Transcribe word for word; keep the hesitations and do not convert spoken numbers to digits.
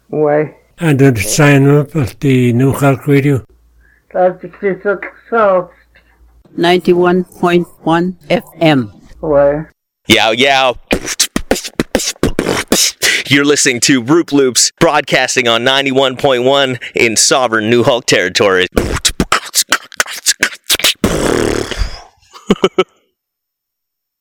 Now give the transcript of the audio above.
Ouais. And did sign up at the New Hulk Radio? That's the South. ninety-one point one F M. Ouais. Yow, yow. You're listening to Roop Loops, broadcasting on ninety-one point one in sovereign New Hulk territory.